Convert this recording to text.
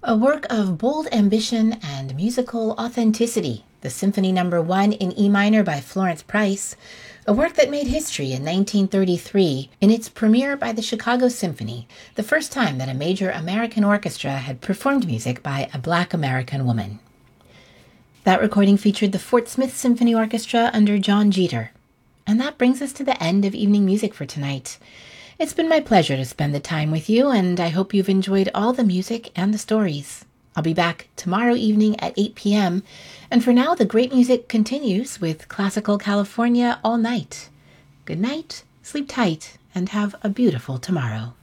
A work of bold ambition and musical authenticity, the Symphony No. 1 in E minor by Florence Price, a work that made history in 1933 in its premiere by the Chicago Symphony, the first time that a major American orchestra had performed music by a Black American woman. That recording featured the Fort Smith Symphony Orchestra under John Jeter. And that brings us to the end of evening music for tonight. It's been my pleasure to spend the time with you, and I hope you've enjoyed all the music and the stories. I'll be back tomorrow evening at 8 p.m., and for now, the great music continues with Classical California all night. Good night, sleep tight, and have a beautiful tomorrow.